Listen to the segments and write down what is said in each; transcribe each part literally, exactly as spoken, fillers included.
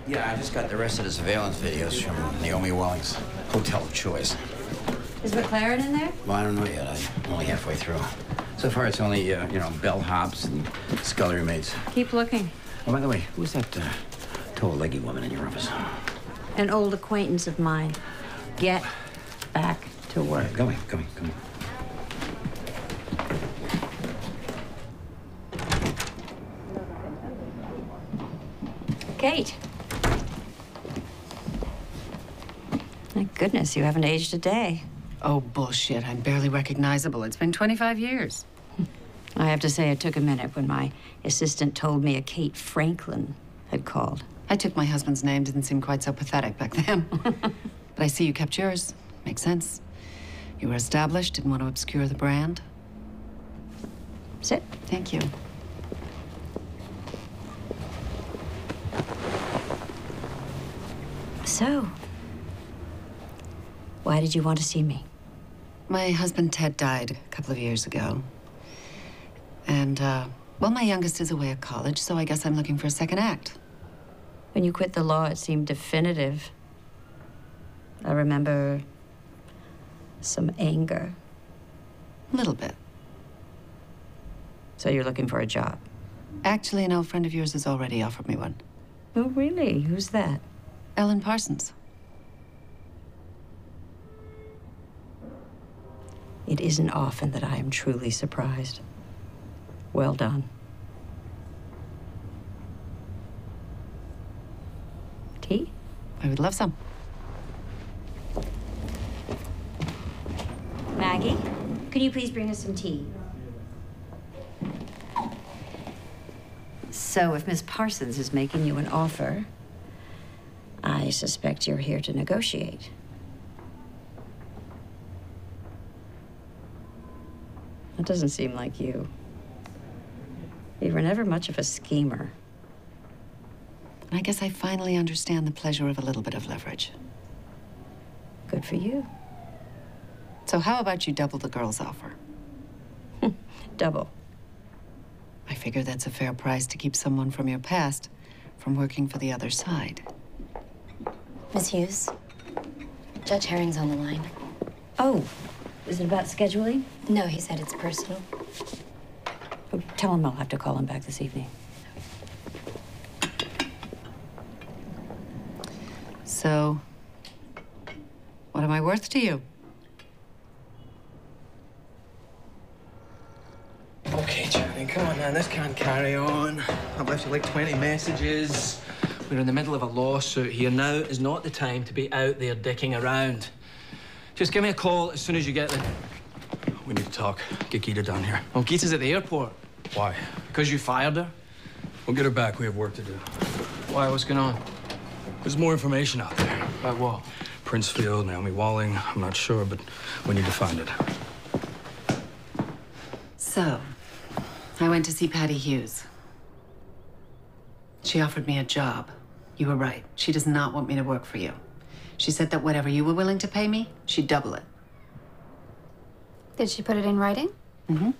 Yeah, I just got the rest of the surveillance videos from Naomi Welling's hotel of choice. Is McLaren in there? Well, I don't know yet. I'm only halfway through. So far, it's only, uh, you know, bellhops and scullery maids. Keep looking. Oh, by the way, who's that uh, tall, leggy woman in your office? An old acquaintance of mine. Get back to work. Right, go in, go in, go in. Kate. Thank goodness you haven't aged a day. Oh, bullshit. I'm barely recognizable. It's been twenty-five years. I have to say it took a minute when my assistant told me a Kate Franklin had called. I took my husband's name. Didn't seem quite so pathetic back then. But I see you kept yours. Makes sense. You were established, didn't want to obscure the brand. Sit. Thank you. So, why did you want to see me? My husband, Ted, died a couple of years ago. And, uh, well, my youngest is away at college, so I guess I'm looking for a second act. When you quit the law, it seemed definitive. I remember some anger. A little bit. So you're looking for a job? Actually, an old friend of yours has already offered me one. Oh, really? Who's that? Ellen Parsons. It isn't often that I am truly surprised. Well done. Tea? I would love some. Maggie, could you please bring us some tea? So if Miss Parsons is making you an offer, I suspect you're here to negotiate. That doesn't seem like you. You were never much of a schemer. I guess I finally understand the pleasure of a little bit of leverage. Good for you. So how about you double the girl's offer? Double. I figure that's a fair price to keep someone from your past from working for the other side. Miss Hughes, Judge Herring's on the line. Oh, is it about scheduling? No, he said it's personal. Oh, tell him I'll have to call him back this evening. So, what am I worth to you? Okay, Channing, come on, man. This can't carry on. I've left you like twenty messages. We're in the middle of a lawsuit here. Now is not the time to be out there dicking around. Just give me a call as soon as you get there. We need to talk. Get Geeta down here. Oh, Geeta's at the airport. Why? Because you fired her? We'll get her back. We have work to do. Why? What's going on? There's more information out there. About what? Princefield, Naomi Walling. I'm not sure, but we need to find it. So, I went to see Patty Hughes. She offered me a job. You were right. She does not want me to work for you. She said that whatever you were willing to pay me, she'd double it. Did she put it in writing? Mm-hmm.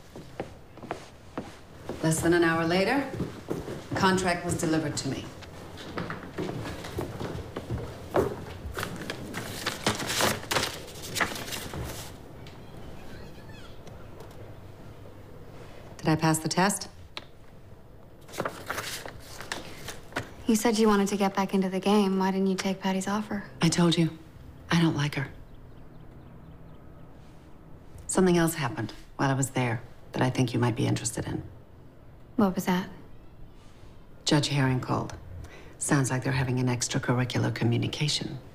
Less than an hour later, the contract was delivered to me. Did I pass the test? You said you wanted to get back into the game. Why didn't you take Patty's offer? I told you, I don't like her. Something else happened while I was there that I think you might be interested in. What was that? Judge Herring called. Sounds like they're having an extracurricular communication.